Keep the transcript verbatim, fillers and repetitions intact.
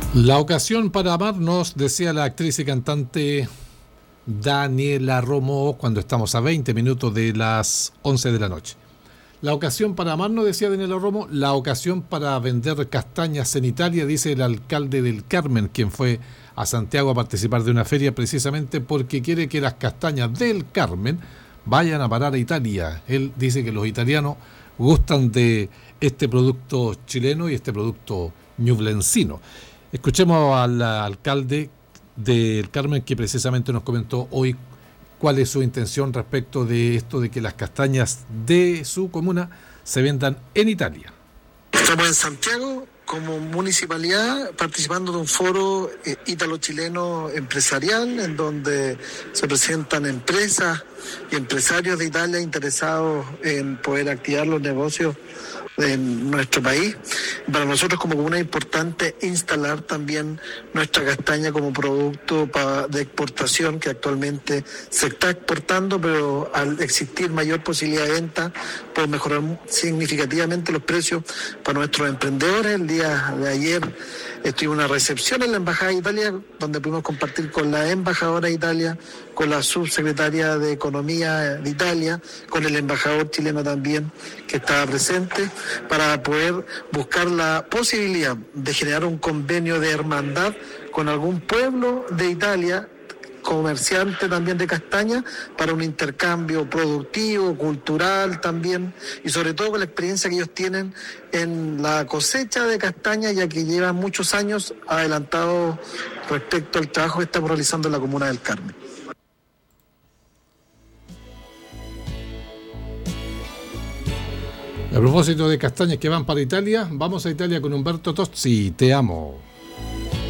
La ocasión para amarnos, decía la actriz y cantante Daniela Romo cuando estamos a veinte minutos de las once de la noche. La ocasión para amarnos, decía Daniela Romo, la ocasión para vender castañas en Italia, dice el alcalde del Carmen, quien fue a Santiago a participar de una feria precisamente porque quiere que las castañas del Carmen vayan a parar a Italia. Él dice que los italianos gustan de este producto chileno y este producto ñublencino. Escuchemos al alcalde del Carmen, que precisamente nos comentó hoy cuál es su intención respecto de esto de que las castañas de su comuna se vendan en Italia. Estamos en Santiago como municipalidad participando de un foro eh, ítalo-chileno empresarial en donde se presentan empresas y empresarios de Italia interesados en poder activar los negocios en nuestro país. Para nosotros como comuna es importante instalar también nuestra castaña como producto para, de exportación, que actualmente se está exportando, pero al existir mayor posibilidad de venta, puede mejorar significativamente los precios para nuestros emprendedores. El día de ayer estuve en una recepción en la Embajada de Italia, donde pudimos compartir con la embajadora de Italia, con la subsecretaria de Economía de Italia, con el embajador chileno también, que estaba presente, para poder buscar la posibilidad de generar un convenio de hermandad con algún pueblo de Italia, comerciante también de castaña, para un intercambio productivo, cultural también, y sobre todo con la experiencia que ellos tienen en la cosecha de castaña, ya que llevan muchos años adelantados respecto al trabajo que estamos realizando en la comuna del Carmen. A propósito de castañas que van para Italia, vamos a Italia con Humberto Tozzi. Te amo.